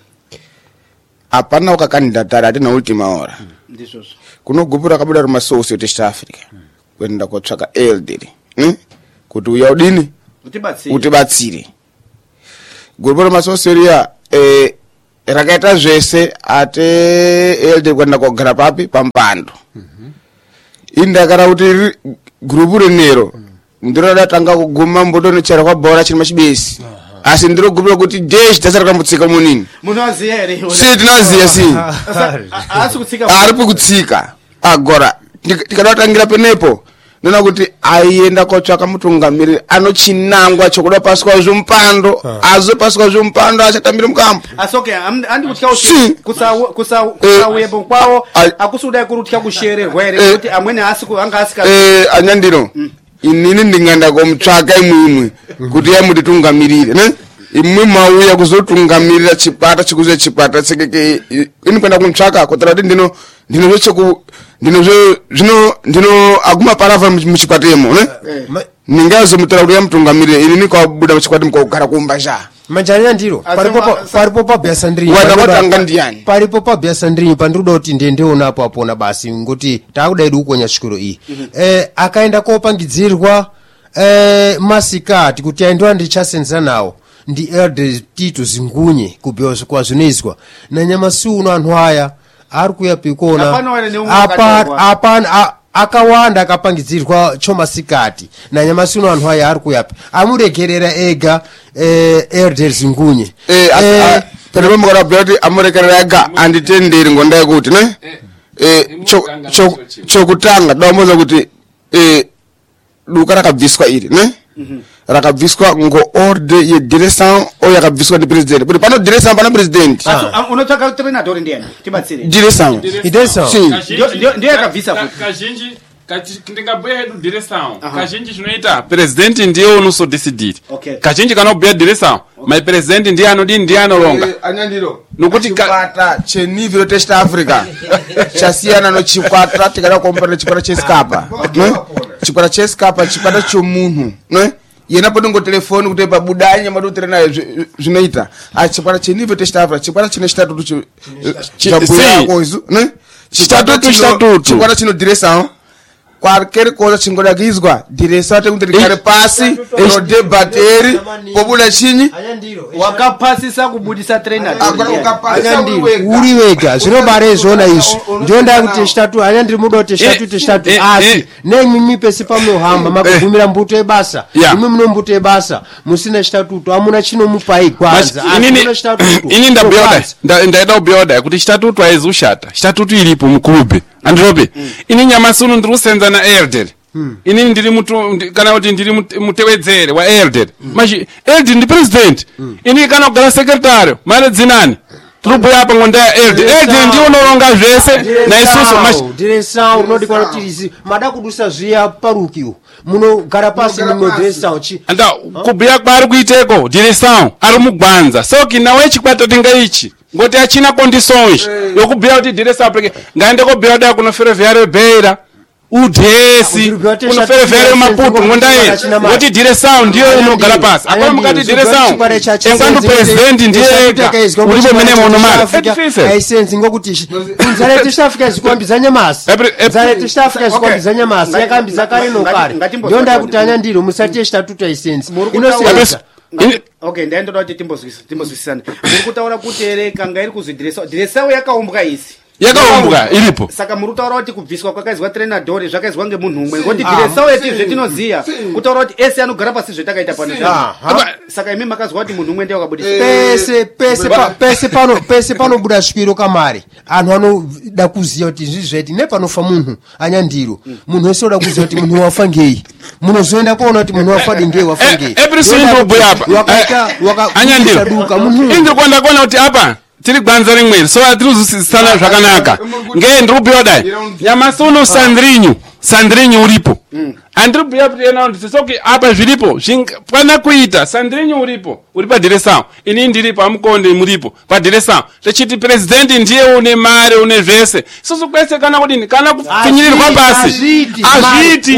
apana ukakandidatara atina ultima hora
ndizvo
kunogupura kabuda rumasosi East Africa kwenda kotsvaka elderly ne kuti uya udini
utibatsire
utibatsire gupura rumasosi ria eh rakaita zvese ate elderly kwenda kogara papi pampando indakara kuti grupu renero ndiro datanga kuguma mbodo nochera kwa bora chiri machibesi asi ndiro grupu kuti dash dasara mutsika munini
munoziya ere
si tinoziya si
asi kutsika
ari kutsika agora tikadatangira penepo nona kuti aienda kotsvaka mutungamiriri anochinangwa chokuda paswa zvompando azo paswa zvompando achatambira mukambo
asi okay andi kutya kusa kusa kusawebo kwawo akusuda kurutya kushererwa ere kuti amweni asi anga asika
eh anyandiro inini ndinganda komutsvaka imwe imwe kuti yamuti tungamirire ne imwe mauya kuzotungamirira chikwata chikuze chikwata tsekeke ini kwenda kuntsvaka kotara kuti ndino ndino zvecheku ndino zve zvino ndino aguma parava muchikwatemo ne ningazomutara kuti yamutungamirire ini nikabuda muchikwati mukogara kumba sha
manjanya ndiro paripo paripo pabya sandrinyo
watanga ndiani
paripo pabya sandrinyo pandiroda kuti ndendeona apo apona basi ngoti takuda edu ukonya shikoro iyi eh akaenda kopangidzirwa eh masikati kuti aindwa ndichasenza nawo ndi elder Tito Zingunye kubyoza kwa zvinezwa na nyamasi uno anhu aya ari kuya pikona apa apa akawanda akapangidzirwa chomasikati na nyamasi uno anhu aya ari kuyapi amuregerera ega eh elder Zingunye
eh pano mukara blati amuregerera ega anditenderi ngonda kuti ne eh cho chokutanga damoza kuti eh duka rakabviswa iri ne rakabviswa ngo orde ye direção o yakabviswa ndi president kuti pano direção pana president
unotsvaka treinador ndiani tibatsire
direção
direção
ndio ndio yakabvisa kuti
kazhinji ndingabhuya hedu direção kazhinji zvinoita president ndiye unosodecide kazhinji kana kubhuya direção my president ndiye anodini ndiye anolonga
anyandiro nokuti chikwata cheniviro test Africa chasiyana no chikwata tikada kompara chikwata cheskapa ne chikwata cheskapa chikwata chomunhu ne yena podongo telefoni kuti pabudanya madotere nayo zvinoita achikwata cheniviro test Africa chikwata chine statutu chabuya koizu ne statutu statutu chikwata chino direção qualquer coisa chingodakizwa direção tem que ter passe no debater pobuda chini
wakapasisa kubudisa trainer
uri wega zvinobare zona izvo ndionda kuti statu anyandiri muda kuti statu statu asi nemimi pesi pamuhamba makugumira mbuto ebasa imwe muno mbuto ebasa musina statuto amuna chinomupai kwanza
ini ndabyoda ndaida kubyoda kuti statuto aizushata statuto iripo muklube androbe ini nyamasi uno ndiri kusenza na elder ini ndiri mutu kana kuti ndiri mutewedzere wa elder machi elder ndi president ini kana kugara secretary mare dzinani turubhuya apa ngonda ya elder elder ndiye unoronga zvese na isusu machi
direção unodi kwa tirizi mada kudusa zviya parukiwo munogara pasi nimwe direção chi
anda kubhuya kwari kuiteko direção ari mugwanza soki nawe chikwata tinga ichi ngoti achina condições yokubhuya kuti direção apeke ngaende kobhuya kuti kuno ferroviário beira udhesi kuno ferroviário maputo ngondaye ngoti direção ndiyo inogara pasi akona mukati direção engwandu president ndiye ega ulipo mene monomara
aisenzi ngokuti nzarete South zikwambiza nyamasi nzarete South zikwambiza nyamasi yakambiza kare nokare ndonda kuti anyandiro musati statuto aisenzi inosenza
okay ndaenda kuti timbozwisa timbozwisana muri kutaura kuti ere kanga iri kuzvidiresa diresa yakaumbwa isi
yakaumbwa iripo
saka muri kutaura kuti kubviswa kwakaizwa trainador zvakaizwa ngemunhu umwe ngoti diresa yeti zvetinoziya kutaura kuti ese anogara pasi zvetakaita pano saka imi makazwa kuti munhu umwe ndiye wakabudisa
pese pese pese pano pese pano buda shwiro kamari anhu anoda kuziya kuti zvizveti nepanofa munhu anyandiro munhu wese oda kuziya kuti munhu wafa ngei munozoenda kuona kuti munhu wafa ngei wafa ngei
every single boy apa
wakaita
anyandiro
duka munhu
indiri kwenda kuona kuti apa tiri gwanza rimwe so atiri kuzwisisana zvakanaka ngeye ndiri kubhuya dai nyamasi uno Sandrinho Sandrinho uripo andiri kubhuya kuti ena ndisoki apa zviripo pana kuita Sandrinho uripo uri padireção ini ndiripo amukonde muripo padireção techiti president ndiye une mare une zvese isusu kwese kana kudini kana kupfinyirirwa basi azviti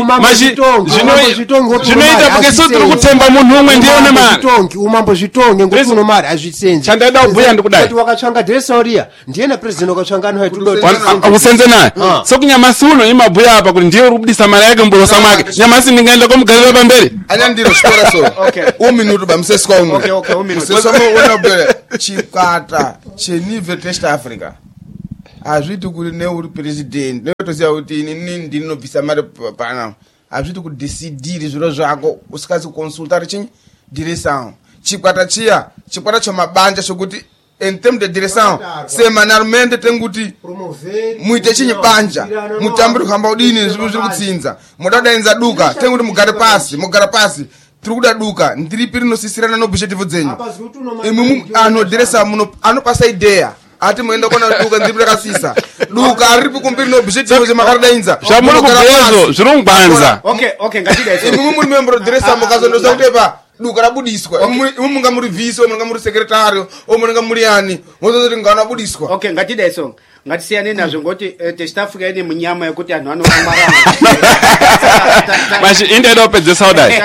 zvinoita porque so tiri kutemba munhu umwe ndiye une mare
umambo zvitonge ngokuti uno mare azvitsenzi
chandaida kubhuya ndikudai
wakachanga direção riya ndiyena president wakachanga anhu aitudo
akusenze naye so kunyamasi uno imabhuya apa kuti ndiye uri kubudisa mare yake mburosa mwake nyamasi ndingaenda komugarira pamberi
anyandiro chikora so un minuto bamseswa umwe
okay okay un minuto
seswa uona bere chikwata chenive test Africa azviti kuti ne uri president netoziya kuti ini ndinobvisa mari pana azviti kudecidire zviro zvako usikazi kuconsulta chinyi direção chikwata chiya chikwata chomabanja chokuti en terme de direção semanalmente tenguti muite chinyi banja mutambiri kuhamba udini zviro zviri kutsinza mudadainza duka tenguti mugare pasi mugara pasi tiri kuda duka ndiripi rinosisirana nobhishetivu dzenyu imwe anhu direção muno anopasa idea ati muenda kona duka ndiripi rakasisa duka aripi kumbiri nobhishetivu zvemakadainza
zvamuri kubvezo zviri mugwanza
okay okay ngatidai
imwe muri membro direção mukazondosa kutepa
duka rabudiswa umunga muri vice umunga muri secretary umunga muri yani ngozoti ngana budiswa.
Okay, ngatideso ngatisiyane nazvo ngoti techitafika ine munyama yekuti anhu anomarama
mashi inde do pedzesa udai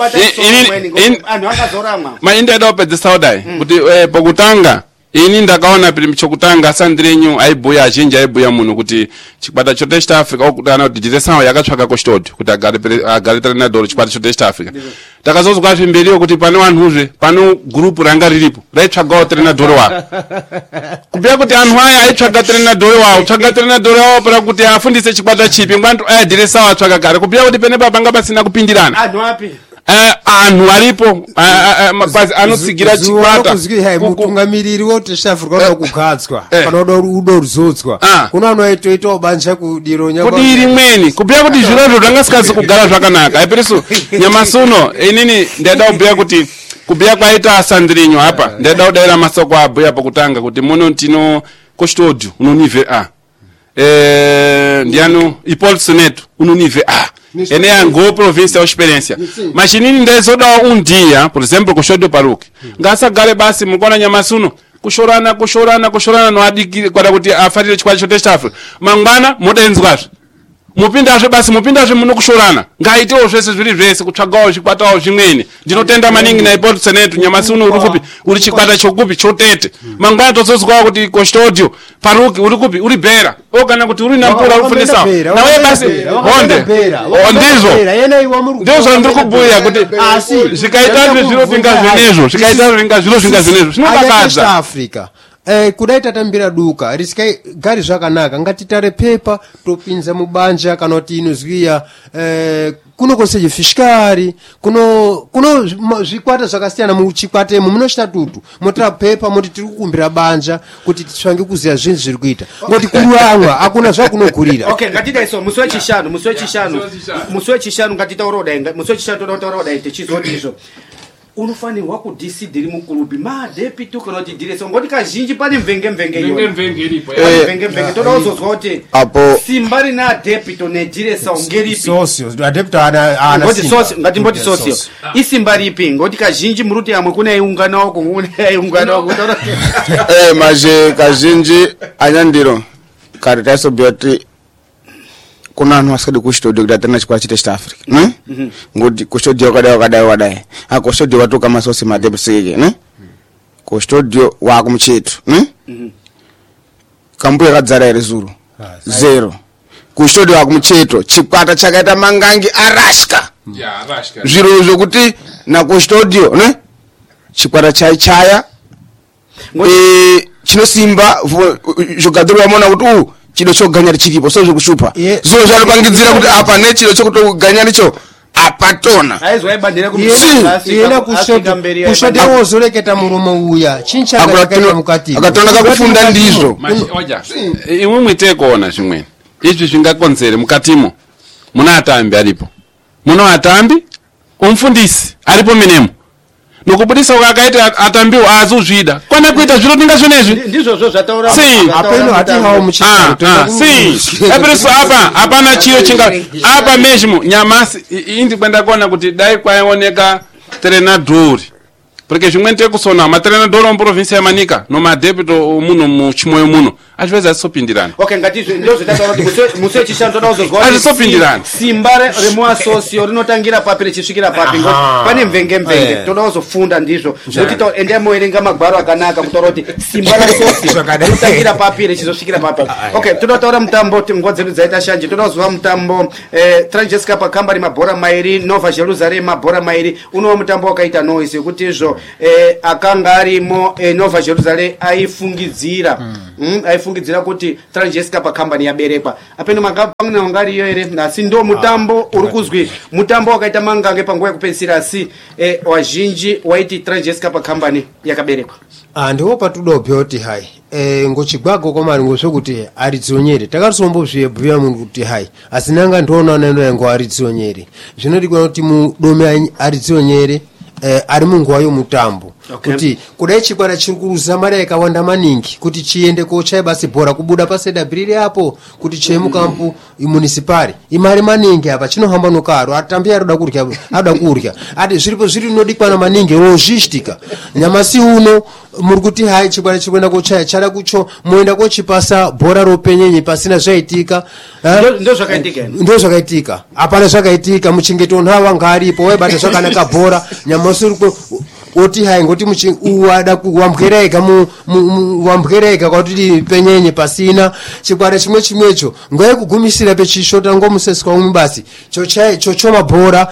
anhu akazoramwa
ma inde do pedzesa udai kuti pokutanga ini ndakaona pili chokutanga Sandrinyu aibhuya azhinji aibhuya munhu kuti chikwata chote East Africa okutana kuti Diresawo yakatsvaka kochitodi kuti agare agare Trenadol chikwata chote East Africa. Takazozwa zvimberiyo kuti pane vanhuzve pano group ranga riripo raitsvagawo Trenadol wavo kubhuya kuti anhu aya aitsvaga Trenadol wavo tsvaga Trenadol wavo para kuti afundise chikwata chipi ngwantu aya Diresawo atsvaga gare kubhuya kuti pene panga pasina kupindirana.
Anhu api
anhu aripo mapazi anotsigira chikwata
mutungamiriri woteshafurwa nokugadzwa panoda udo ruzodzwa kuna anoitoita banja kudironya
kuti iri mweni kubhuya kuti zvirozvo zvangasikazi kugara zvakanaka aipirisu nyamasuno inini ndaida kubhuya kuti kubhuya kwaita Sandrinyu apa ndaida kudaira masoko abhuya pakutanga kuti muno tino kochitodi unonive a eh ndiano ipolsoneto unonive a ene yango province ya experiência machinini ndezoda undia por exemplo kushodo paruki ngasagare basi mukona nyamasuno kushorana kushorana kushorana no adiki kwada kuti afarire chikwata chote East Africa mangwana modenzwazve mupindazve basi mupindazve muno kushorana ngaitewo zvese zviri zvese kutsvagawo chikwatawo zvimweni ndinotenda maningi na Port Seneto nyamasuno uri kupi uri chikwata chokupi chotete mangwana tozozwawo kuti kostodio paruki uri kupi uri bera okana kuti uri nampura ufundisa nawe basi honde ndizvo ndizvo ndiri kubhuya kuti zvikaita zviro zvingazvenezvo zvikaita zvinga zviro zvingazvenezvo zvinodakadza
Africa. Eh, kudai tatambira duka risikai gari zvakanaka ngatitare pepa topinza mubanja kana kuti inozwiya eh, kuno konseje fiskari kuno kuno zvikwata zvakasiyana muchikwata imo munochita tutu motira pepa moti tiri kukumbira banja kuti titsvange kuziya zvinhu zviri kuita ngoti kuruamwa akuna zvakunogurira.
Okay, ngatidaiso musi wechishanu musi wechishanu musi wechishanu ngatitaura kudai musi wechishanu toda kutaura kudai tichizoti izvo unofanirwa kudisidhiri mukulubi madepiti kana kuti Diresawo ngoti kazhinji pane mvenge mvenge iyo
mvenge iripo
mvenge mvenge toda kuzozwa kuti simba rina depito neDiresawo ngeripi
socio adepto ana ana
ngoti socio ngatimboti socio isimba ripi ngoti kazhinji muruti yamwe kuna iungana wako kuna iungana wako
eh maje kazhinji anyandiro karitaso bioti kuna anhu asadi kuchitodi kuti atana chikwata chote East Africa ne ngoti kuchitodi wakadai wakadai wadai akuchitodi watoka masosi madebsike ne kuchitodi wako mucheto ne kambuya kadzara ere zuru zero kuchitodi wako mucheto chikwata chakaita mangangi arashka
ya arashka
zviro zvokuti na kuchitodi ne chikwata chaichaya eh chinosimba zvogadurwa mona kuti u chido choganya chiripo so zvokushupa zo zvanopangidzira kuti apa ne chido chokutoganya nicho apatona
aizwa ibandira
kumira kushoda kushoda wozoreketa muromo uya chincha akaita mukati
akatona kakufunda ndizvo
oja imwe mwite kuona zvimweni izvi zvingakonzere mukatimo muna atambi aripo muna atambi umfundisi aripo menemo nokubudisa kwakaita atambiwa azuzvida kwana kuita zviro tinga zvenezvi
ndizvo zvo zvataura
apeno hati hawo muchika
si epreso apa hapana chiyo chinga apa meshimo nyamasi indi kwenda kuona kuti dai kwaioneka Trenadol porque zvimweni tekusona matrenadol muprovinsi yamanika nomadepito muno muchimoyo muno achiveza asopindirana.
Okay, ngatizve ndozvo tataura kuti musi wechishanu toda kuzozwa
asopindirana
simba remuasosio rinotangira papi richisvikira papi ngoti pane mvenge mvenge toda kuzofunda ndizvo zvokuti ende moerenga magwaro akanaka kutaura kuti simba rasosio rinotangira papi richizosvikira papi. Okay, toda kutaura mutambo nguva dzedu dzaita shanje toda kuzova mutambo eh, Tranjesca pakambari mabhora mairi Nova Jerusalem mabhora mairi unowa mutambo wakaita noise kuti izvo eh, akanga arimo eh, Nova Jerusalem aifungidzira mm. mm, aifungidzira kuti Tranjesca pakambani yaberekwa apeno makapangana ngariyo ere nasi ndo mutambo uri kuzwi mutambo wakaita mangange panguva yekupedzisira asi eh, wazhinji waiti Tranjesca pakambani yakaberekwa.
Ah, ndiwo patudobva kuti hai eh ngochigwago komari ngozvokuti aridzonyere takasombo zvebhuya munhu kuti hai asinanga ndona neno yango aridzonyere zvinodikwa kuti mudome aridzonyere eh ari munguva yomutambo
Okay.
kuti kudai chikwata chikuza mari yakawanda maningi kuti chiende kochaya basi bhora kubuda pasedabhiriri apo kuti chemukampu municipari imari maningi apa chinohamba nokaro atambi aroda kurya aroda kurya ati zviripo zviri inodikwana maningi logística nyamasi uno muri kuti hai chikwata chikuenda kochaya chada kucho moenda kochipasa bhora ropenyenye pasina zvaitika
ndo zvakaitika
ndo zvakaitika apana zvakaitika muchengeto nhava ngaripo waibata zvakanaka bhora nyamasi uri oti hai ngoti wada wambwereka wambwereka kwatiti penyenye pasina chikwata chimwe chimwecho ngoye kugumisira pechishota ngomuseswa umwe basi chocho mabhora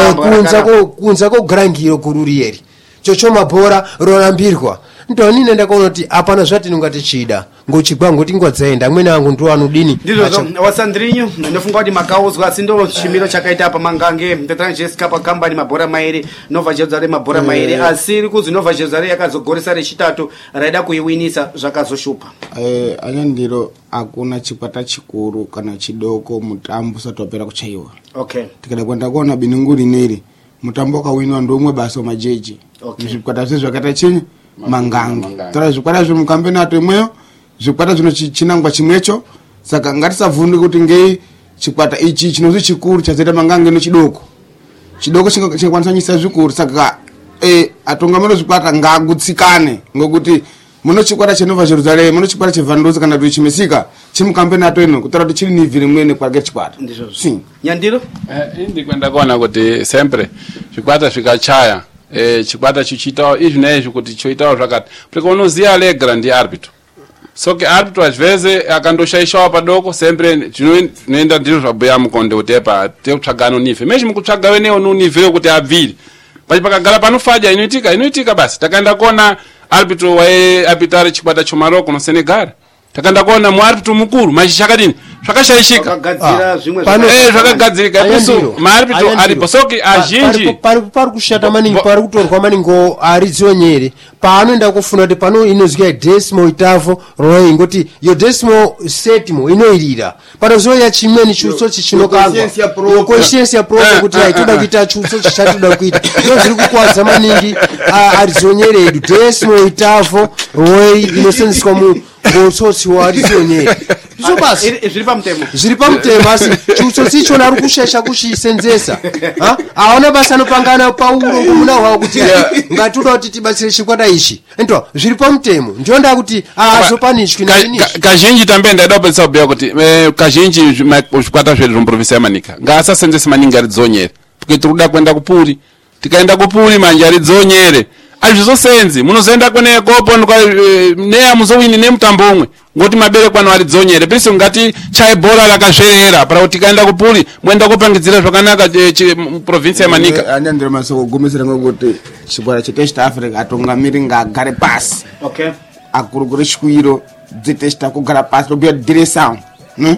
kunza kogurangiro gururieri chocho mabhora rorambirwa ndoni nenda kuona kuti apana zvatinongati chida ngochigwa ngoti ngwadzaenda amweni angu ndo anodini
ndizvo wasandrinyu ndofunga kuti makaudzwa asi ndo chimiro chakaita apa mangange Jessica pa company mabhora mairi Nova Jerusalem mabhora mairi asi kuzi Nova Jerusalem yakazogoresa rechitatu raida kuiwinisa zvakazoshupa
eh anyandiro akuna chikwata chikuru kana chidoko mutambo satopera kuchaiwa
okay
tikada kwenda kuona bininguri neri mutambo kawinwa ndomwe basa majeji
okay
zvikwata zvezvo zvakata chinyi mangange tora zvikwata zviri mukampenato imweyo zvikwata zvino chinangwa chimwecho saka ngatisavhunde kuti ngei chikwata ichi chinozi chikuru chazoita mangange nechidoko chidoko chingakwanisa nyisa zvikuru saka eh atongamiro zvikwata ngagutsikane ngokuti muno chikwata chenova Jerusalem muno chikwata chevandoza kana kuti chimisika chimukampenato ino kutora kuti chiri nivhiri mwene kwake chikwata
ndizvo si nyandiro
eh indi kwenda kuona kuti sempre zvikwata zvikachaya eh chikwata chichitawo izvi naizvi kuti choitawo zvakati porque unoziya Allegra ndi arbitro so ke arbitro azveze akandoshaishawo padoko sempre zvinoenda ndizvo zvabhuya mukonde utepa tekutsvagano nife mechi mukutsvaga wenewo nunivhire kuti abviri pachi pakagara panofadya inoitika inoitika basi takaenda kuona arbitro waiarbitare chikwata chomaroko nosenegal takaenda kuona muarbitro mukuru machi chakadini zvakashaishika
vakagadzira zvimwe
eh zvakagadzirika isu maarbitro aripo soki azhinji
pari pari kushata maningi pari kutorwa maningi ari dzonyere paanoenda kufuna kuti pano inozwa decimal oitavo roy ngoti yo decimal setimo inoirira pano zoya chimweni chutso chichinokangwa conscience ya pro kuti aitoda kuita chutso chichatoda kuita ndo zviri kukwadza maningi ari dzonyere edu decimal oitavo roy inosenzeswa mu ngotsotsi wari dzonyere so basi
zviri pamutemo
zviri pamutemo asi chutsotsi ichona ari kushesha kuchisenzesa ha aona basa anopangana pauro kumuna hwawo kuti ngatoda kuti tibatsire chikwata ichi ento zviri pamutemo ndionda kuti azopanishwi nini
kazhinji tambe ndaida kupetsa kubhuya kuti kazhinji zvikwata zvedu zvomuprovinsi yamanika ngaasasenzese maningi ari dzonyere porque tiri kuda kuenda kupuri tikaenda kupuri manje ari dzonyere azvizosenzi munozoenda kune kopondwa neya muzowini nemutambo umwe ngoti maberekwano ari dzonyere pese ngati chai bhora rakazverera para kuti kaenda kupuri muenda kupangidzira zvakanaka province yamanika
anyandira masoko gumisira ngokuti chikwata chetest Africa atungamiri ngagare pasi
okay
akurukure chikwiro dzetesta kugara pasi robya direction ne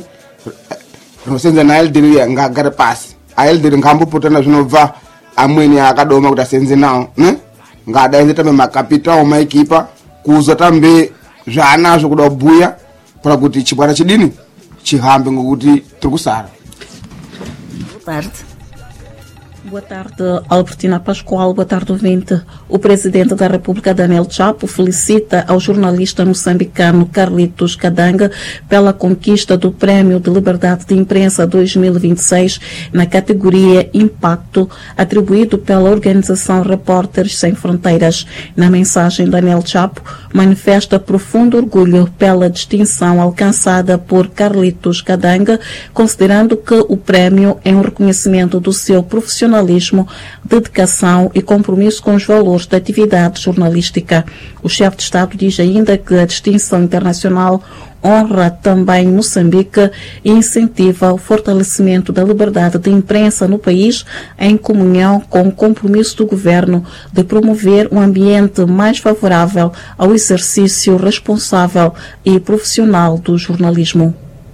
rosenza na eldiria ngagare pasi aeldiria ngambopotana zvinobva amweni akadoma kuti asenze nawo ne ngadaenze tambe makapitao maikipa kuzotambe zvanazvo kuda kubhuya para kuti chikwata chidini chihambe ngokuti tiri kusara.
Boa tarde. Boa tarde, Albertina Pascoal. Boa tarde, ouvinte. O Presidente da República, Daniel Chapo, felicita ao jornalista moçambicano Carlitos Kadanga pela conquista do Prémio de Liberdade de Imprensa dois mil e vinte e seis na categoria Impacto, atribuído pela organização Repórteres Sem Fronteiras. Na mensagem, Daniel Chapo manifesta profundo orgulho pela distinção alcançada por Carlitos Kadanga, considerando que o prémio é um reconhecimento do seu profissionalismo, dedicação e compromisso com os valores da atividade jornalística. O chefe de Estado diz ainda que a distinção internacional honra também Moçambique e incentiva o fortalecimento da liberdade de imprensa no país, em comunhão com o compromisso do governo de promover um ambiente mais favorável ao exercício responsável e profissional do jornalismo.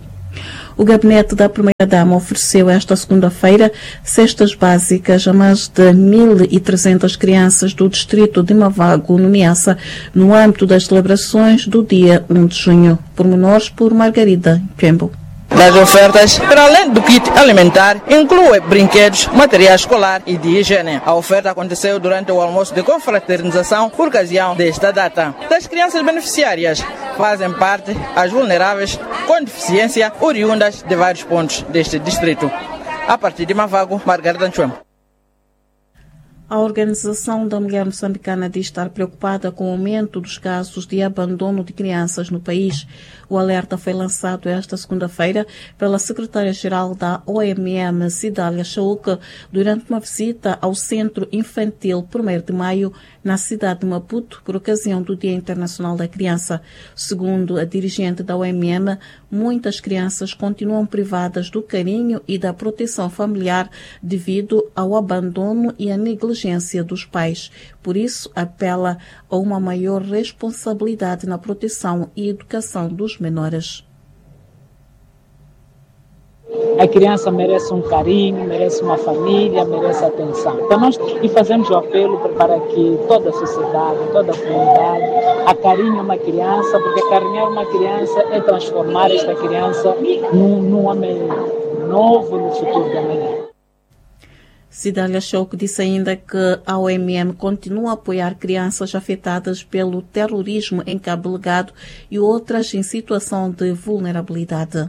O gabinete da Primeira-Dama ofereceu esta segunda-feira cestas básicas a mais de mil e trezentas crianças do distrito de Mavago, no Niassa, no âmbito das celebrações do dia um de junho. Pormenores por Margarida Kembo.
das ofertas, para além do kit alimentar, inclui brinquedos, material escolar e de higiene. A oferta aconteceu durante o almoço de confraternização por ocasião desta data. Das crianças beneficiárias fazem parte as vulneráveis com deficiência oriundas de vários pontos deste distrito. A partir de Mavago, Margarida Nchuem.
A Organização da Mulher Moçambicana diz estar preocupada com o aumento dos casos de abandono de crianças no país. O alerta foi lançado esta segunda-feira pela secretária-geral da O M M, Cidália Chauk, durante uma visita ao Centro Infantil primeiro de maio, na cidade de Maputo, por ocasião do Dia Internacional da Criança. Segundo a dirigente da O M M, muitas crianças continuam privadas do carinho e da proteção familiar devido ao abandono e à negligência dos pais. Por isso, apela a uma maior responsabilidade na proteção e educação dos menores.
A criança merece um carinho, merece uma família, merece atenção. Então nós e fazemos o apelo para que toda a sociedade, toda a comunidade acarinhe uma criança, porque acarinhar uma criança é transformar esta criança num, num homem novo no futuro de amanhã.
Cidália Chauk disse ainda que a O M M continua a apoiar crianças afetadas pelo terrorismo em Cabo Delgado e outras em situação de vulnerabilidade.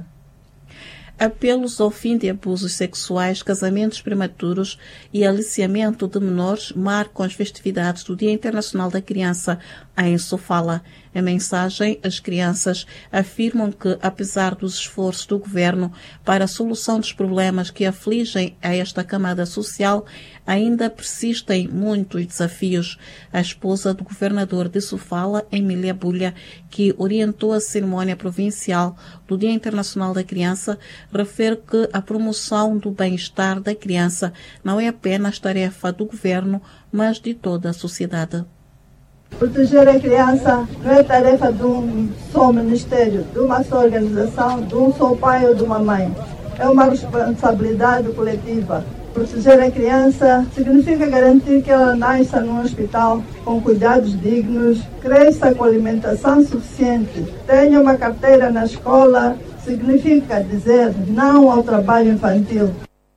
Apelos ao fim de abusos sexuais, casamentos prematuros e aliciamento de menores marcam as festividades do Dia Internacional da Criança em Sofala. Em mensagem, as crianças afirmam que, apesar dos esforços do governo para a solução dos problemas que afligem a esta camada social, ainda persistem muitos desafios. A esposa do governador de Sofala, Emília Bulha, que orientou a cerimónia provincial do Dia Internacional da Criança, refere que a promoção do bem-estar da criança não é apenas tarefa do governo, mas de toda a sociedade.
Proteger a criança não é tarefa de um só ministério, de uma só organização, de um só pai ou de uma mãe. É uma responsabilidade coletiva. Proteger a criança significa garantir que ela nasça num hospital com cuidados dignos, cresça com alimentação suficiente, tenha uma carteira na escola. Significa dizer não ao trabalho infantil.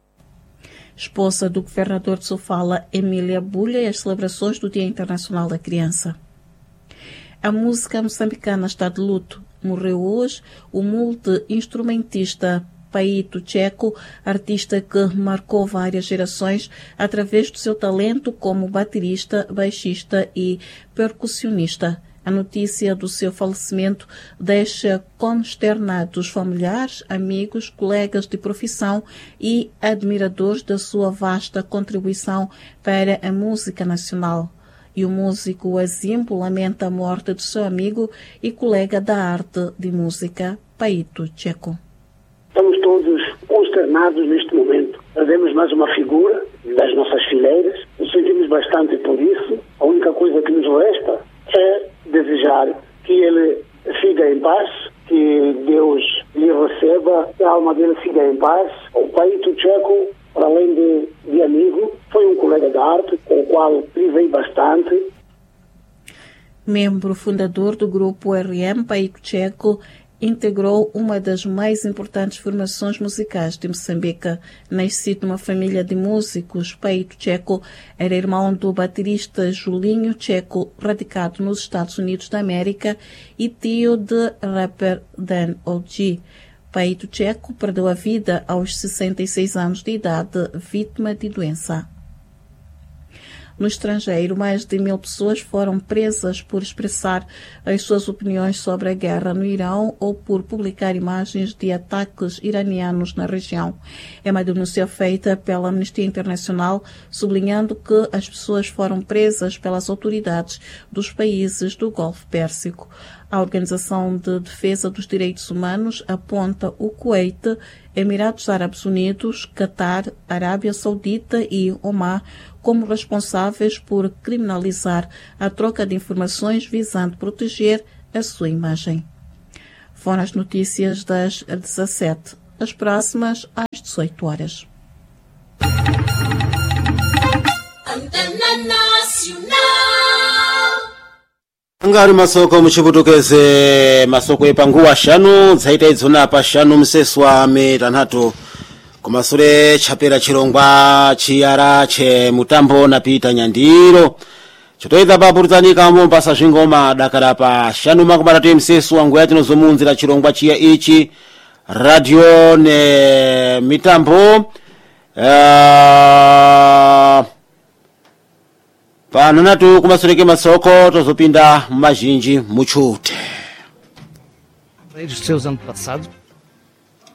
Esposa do governador de Sofala, Emília Bulha, e as celebrações do Dia Internacional da Criança. A música moçambicana está de luto. Morreu hoje o multi-instrumentista Paito Checo, artista que marcou várias gerações através do seu talento como baterista, baixista e percussionista. A notícia do seu falecimento deixa consternados familiares, amigos, colegas de profissão e admiradores da sua vasta contribuição para a música nacional. E o músico Azimpo lamenta a morte de seu amigo e colega da arte de música, Paito Checo.
Estamos todos consternados neste momento. Perdemos mais uma figura das nossas fileiras. Nos sentimos bastante por isso. A única coisa que nos resta é desejar que ele siga em paz, que Deus lhe receba, que a alma dele siga em paz. O Paito Checo, para além de, de amigo, foi um colega de arte com o qual privei bastante.
Membro fundador do grupo R M, Paito Checo integrou uma das mais importantes formações musicais de Moçambique. Nascido numa família de músicos, Paito Checo era irmão do baterista Julinho Checo, radicado nos Estados Unidos da América, e tio de rapper Dan O G. Paito Checo perdeu a vida aos sessenta e seis anos de idade, vítima de doença. No estrangeiro, mais de mil pessoas foram presas por expressar as suas opiniões sobre a guerra no Irão ou por publicar imagens de ataques iranianos na região. É uma denúncia feita pela Amnistia Internacional, sublinhando que as pessoas foram presas pelas autoridades dos países do Golfo Pérsico. A Organização de Defesa dos Direitos Humanos aponta o Kuwait, Emirados Árabes Unidos, Catar, Arábia Saudita e Omar como responsáveis por criminalizar a troca de informações visando proteger a sua imagem. Foram as notícias das dezassete, as próximas às dezoito horas.
Antena Nacional.
ngari masoko muchiputokeze masoko epanguwa shanu dzaita idzona pa shanu mseswa mitanhatu kumasure chapera chirongwa chiyara che mutambo napita nyandiro chotoita papurutanika mombasa zvingoma dakara pa shanu makubatatu mseswa nguya tinozomunzira chirongwa chiya ichi radio ne mitambo uh, panonatu kumasureke masoko tozopinda mumazhinji muchute
Dos seus antepassados